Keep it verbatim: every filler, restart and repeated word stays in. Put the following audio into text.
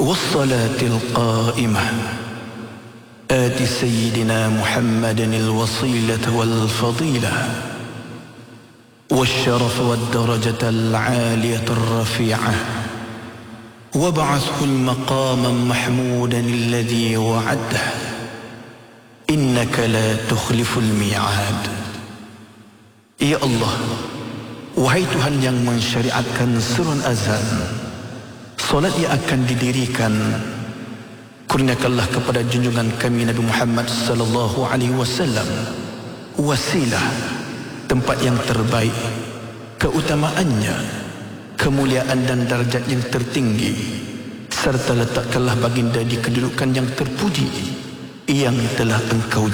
والصلاة القائمة آت سيدنا محمد الوصيلة والفضيلة والشرف والدرجة العالية الرفيعة وابعثه المقام محمودا الذي وعده إنك لا تخلف الميعاد. Ya Allah, wahai Tuhan yang mensyariatkan surun azan, solat yang akan didirikan, kurniakanlah kepada junjungan kami Nabi Muhammad sallallahu alaihi wasallam wasilah, tempat yang terbaik, keutamaannya, kemuliaan dan darjat yang tertinggi, serta letakkanlah baginda di kedudukan yang terpuji yang telah engkau